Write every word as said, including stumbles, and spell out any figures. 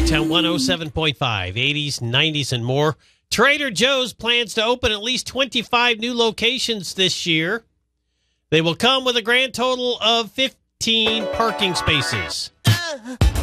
Motown one oh seven point five, eighties, nineties, and more. Trader Joe's plans to open at least twenty-five new locations this year. They will come with a grand total of fifteen parking spaces.